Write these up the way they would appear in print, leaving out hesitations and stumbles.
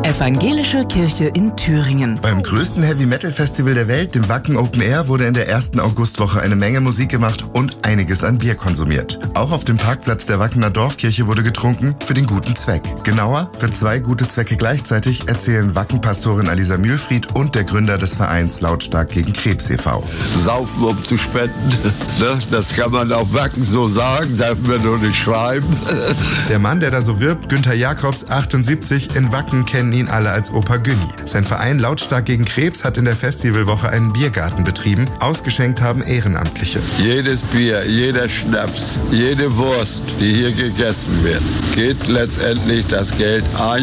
Evangelische Kirche in Thüringen. Beim größten Heavy-Metal-Festival der Welt, dem Wacken Open Air, wurde in der ersten Augustwoche eine Menge Musik gemacht und einiges an Bier konsumiert. Auch auf dem Parkplatz der Wackener Dorfkirche wurde getrunken für den guten Zweck. Genauer, für 2 gute Zwecke gleichzeitig, erzählen Wackenpastorin Alisa Mühlfried und der Gründer des Vereins Lautstark gegen Krebs e.V. Saufen, um zu spenden, ne? Das kann man auf Wacken so sagen, darf man nur nicht schreiben. Der Mann, der da so wirbt, Günther Jakobs, 78, in Wacken kennen ihn alle als Opa Günni. Sein Verein Lautstark gegen Krebs hat in der Festivalwoche einen Biergarten betrieben. Ausgeschenkt haben Ehrenamtliche. Jedes Bier, jeder Schnaps, jede Wurst, die hier gegessen wird, geht letztendlich das Geld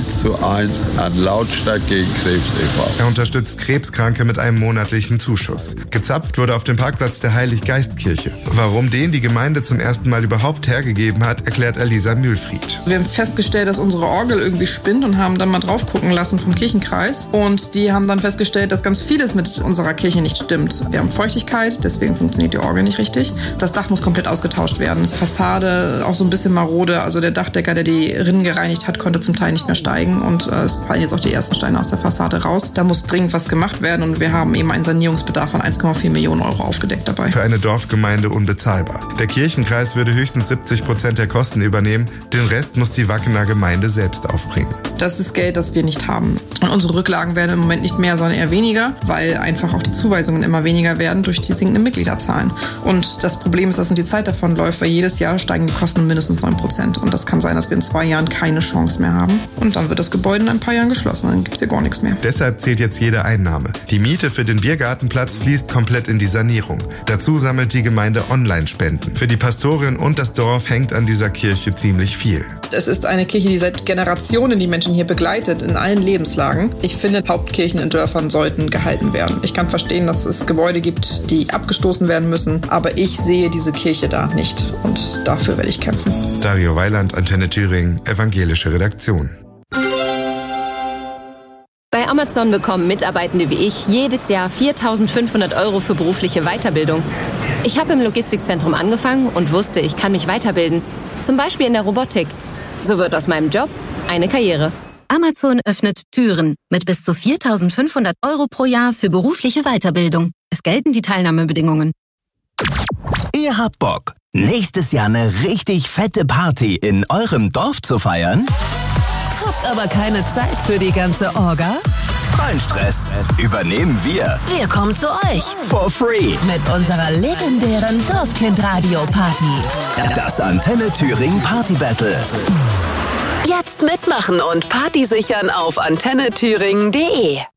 1:1 an Lautstark gegen Krebs e.V. Er unterstützt Krebskranke mit einem monatlichen Zuschuss. Gezapft wurde auf dem Parkplatz der Heilig-Geist-Kirche. Warum den die Gemeinde zum ersten Mal überhaupt hergegeben hat, erklärt Alisa Mühlfried. Wir haben festgestellt, dass unsere Orgel irgendwie spinnt und haben dann mal drauf gucken lassen vom Kirchenkreis. Und die haben dann festgestellt, dass ganz vieles mit unserer Kirche nicht stimmt. Wir haben Feuchtigkeit, deswegen funktioniert die Orgel nicht richtig. Das Dach muss komplett ausgetauscht werden. Fassade auch so ein bisschen marode. Also der Dachdecker, der die Rinnen gereinigt hat, konnte zum Teil nicht mehr steigen. Und es fallen jetzt auch die ersten Steine aus der Fassade raus. Da muss dringend was gemacht werden. Und wir haben eben einen Sanierungsbedarf von 1,4 Millionen Euro aufgedeckt dabei. Für eine Dorfgemeinde unbezahlbar. Der Kirchenkreis würde höchstens 70% der Kosten übernehmen. Den Rest muss die Wackener Gemeinde selbst aufbringen. Das ist Geld, das wir nicht haben. Und unsere Rücklagen werden im Moment nicht mehr, sondern eher weniger, weil einfach auch die Zuweisungen immer weniger werden durch die sinkenden Mitgliederzahlen. Und das Problem ist, dass uns die Zeit davonläuft, weil jedes Jahr steigen die Kosten um mindestens 9%. Und das kann sein, dass wir in 2 Jahren keine Chance mehr haben. Und dann wird das Gebäude in ein paar Jahren geschlossen. Dann gibt es hier gar nichts mehr. Deshalb zählt jetzt jede Einnahme. Die Miete für den Biergartenplatz fließt komplett in die Sanierung. Dazu sammelt die Gemeinde Online-Spenden. Für die Pastorin und das Dorf hängt an dieser Kirche ziemlich viel. Es ist eine Kirche, die seit Generationen die Menschen hier begleitet, in allen Lebenslagen. Ich finde, Hauptkirchen in Dörfern sollten gehalten werden. Ich kann verstehen, dass es Gebäude gibt, die abgestoßen werden müssen, aber ich sehe diese Kirche da nicht und dafür werde ich kämpfen. Dario Weiland, Antenne Thüringen, evangelische Redaktion. Bei Amazon bekommen Mitarbeitende wie ich jedes Jahr 4.500 Euro für berufliche Weiterbildung. Ich habe im Logistikzentrum angefangen und wusste, ich kann mich weiterbilden. Zum Beispiel in der Robotik. So wird aus meinem Job eine Karriere. Amazon öffnet Türen mit bis zu 4.500 Euro pro Jahr für berufliche Weiterbildung. Es gelten die Teilnahmebedingungen. Ihr habt Bock, nächstes Jahr eine richtig fette Party in eurem Dorf zu feiern? Habt aber keine Zeit für die ganze Orga? Kein Stress, übernehmen wir. Wir kommen zu euch. For free. Mit unserer legendären Dorfkind-Radio-Party. Das Antenne Thüringen Party Battle. Jetzt mitmachen und Party sichern auf antennethüringen.de.